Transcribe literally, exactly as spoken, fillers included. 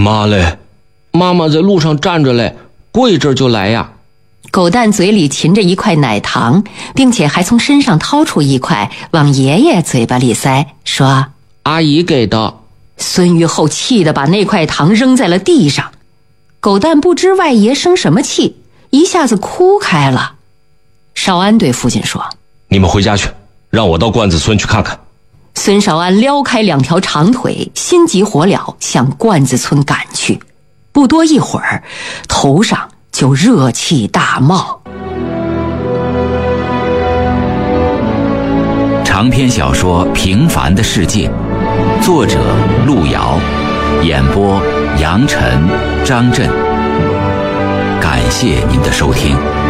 妈嘞，妈妈在路上站着嘞，过一阵就来呀。 狗蛋嘴里噙着一块奶糖，并且还从身上掏出一块往爷爷嘴巴里塞，说： 阿姨给的。 孙玉厚气得把那块糖扔在了地上。狗蛋不知外爷生什么气，一下子哭开了。少安对父亲说： 你们回家去，让我到罐子村去看看。 孙少安撩开两条长腿，心急火燎向罐子村赶去。不多一会儿，头上就热气大冒。 长篇小说《平凡的世界》，作者路遥，演播杨晨、张震。感谢您的收听。